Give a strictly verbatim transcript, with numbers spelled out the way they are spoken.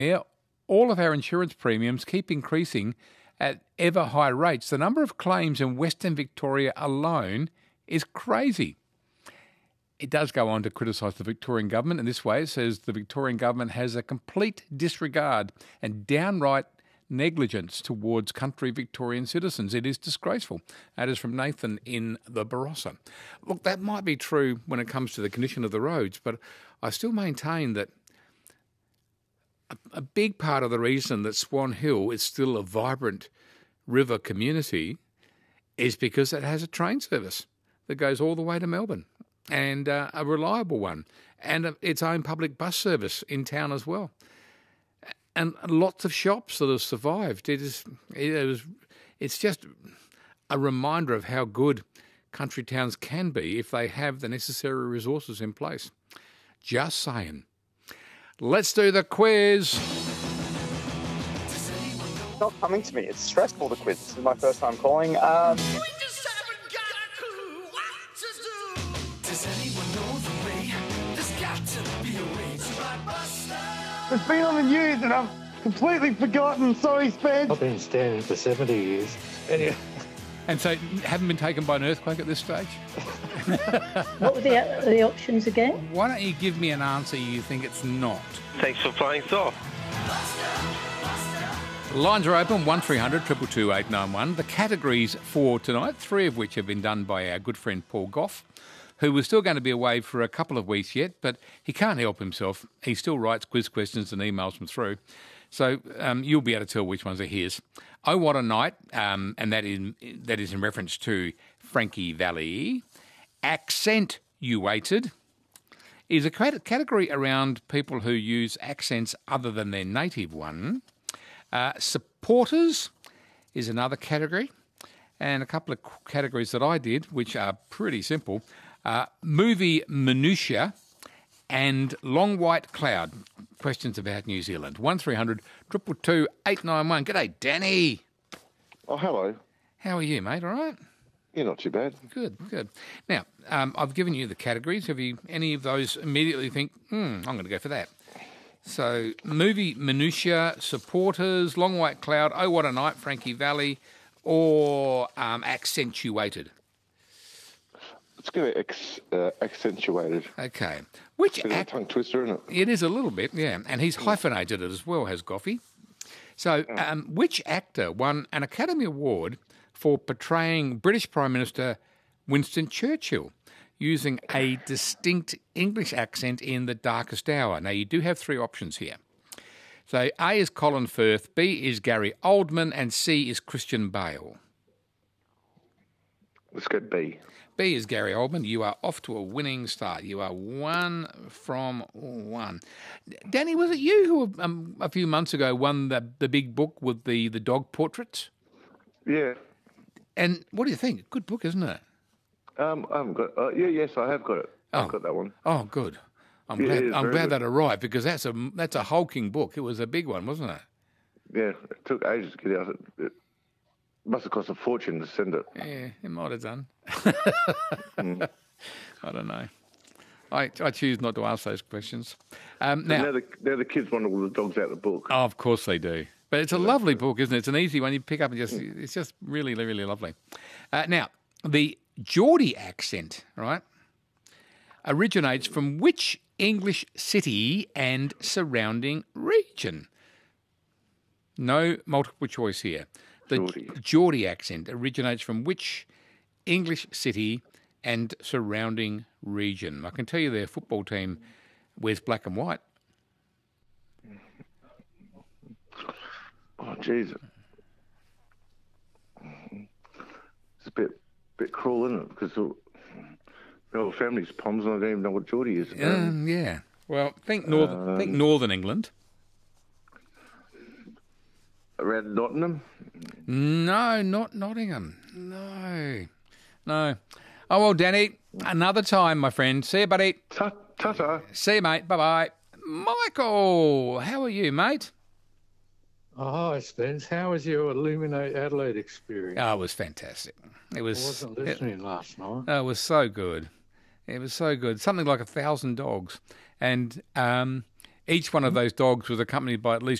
Yeah, all of our insurance premiums keep increasing at ever higher rates. The number of claims in Western Victoria alone is crazy. It does go on to criticise the Victorian government in this way. It says the Victorian government has a complete disregard and downright negligence towards country Victorian citizens. It is disgraceful. That is from Nathan in the Barossa. Look, that might be true when it comes to the condition of the roads, but I still maintain that a, a big part of the reason that Swan Hill is still a vibrant river community is because it has a train service that goes all the way to Melbourne, and uh, a reliable one, and a, its own public bus service in town as well. And lots of shops that have survived. It is, it is, it's just a reminder of how good country towns can be if they have the necessary resources in place. Just saying. Let's do the quiz. It's not coming to me. It's stressful, the quiz. This is my first time calling. Um... It's been on the news and I've completely forgotten. Sorry, Spence. I've been standing for seventy years. Anyway. And so haven't been taken by an earthquake at this stage? What were the, the options again? Why don't you give me an answer you think it's not? Thanks for playing soft. Lines are open, one three hundred two two two eight nine one. The categories for tonight, three of which have been done by our good friend Paul Goff, who was still going to be away for a couple of weeks yet, but he can't help himself. He still writes quiz questions and emails them through. So um, you'll be able to tell which ones are his. Oh, What a Night, um, and that is, that is in reference to Frankie Valli. Accentuated is a category around people who use accents other than their native one. Uh, supporters is another category. And a couple of categories that I did, which are pretty simple. Uh, movie Minutia and Long White Cloud. Questions about New Zealand. one three hundred two two two eight nine one. G'day, Danny. Oh, hello. How are you, mate? All right? Yeah, not too bad. Good, good. Now, um, I've given you the categories. Have you any of those immediately think, hmm, I'm going to go for that? So, movie Minutia, supporters, Long White Cloud, Oh, What a Night, Frankie Valli, or um, Accentuated? Let's go ex, uh, Accentuated. Okay. Which It's act- a tongue twister, isn't it? It is a little bit, yeah. And he's hyphenated it as well, has Goffy. So, um, which actor won an Academy Award for portraying British Prime Minister Winston Churchill using a distinct English accent in The Darkest Hour? Now, you do have three options here. So, A is Colin Firth, B is Gary Oldman, and C is Christian Bale. Let's go B. B is Gary Oldman. You are off to a winning start. You are one from one. Danny, was it you who um, a few months ago won the, the big book with the, the dog portraits? Yeah. And what do you think? Good book, isn't it? Um, I haven't got. Uh, yeah, yes, I have got it. Oh. I've got that one. Oh, good. I'm Yeah, glad. it is I'm very glad good. that arrived because that's a that's a hulking book. It was a big one, wasn't it? Yeah, it took ages to get out. It, it must have cost a fortune to send it. Yeah, it might have done. I don't know. I, I choose not to ask those questions. Um, Now, now, now, the, now the kids want all the dogs out of the book. oh, of course they do. But it's a lovely book, isn't it? It's an easy one. You pick up and just, it's just really, really lovely. Uh, now, the Geordie accent, right, originates from which English city and surrounding region? No multiple choice here. The Geordie. Geordie accent originates from which English city and surrounding region? I can tell you their football team wears black and white. Oh, jeez. It's a bit bit cruel, isn't it? Because the the whole family's Poms and I don't even know what Geordie is. Um, yeah. Well, think northern, think Northern England. Around Nottingham? No, not Nottingham. No, no. Oh well, Danny. Another time, my friend. See you, buddy. Ta- Ta-ta. See you, mate. Bye bye. Michael, how are you, mate? Oh, hi, Spence. How was your Illuminate Adelaide experience? Oh, it was fantastic. It was. I wasn't listening last night. Oh, it was so good. It was so good. Something like a thousand dogs, and um, Each one of those dogs was accompanied by at least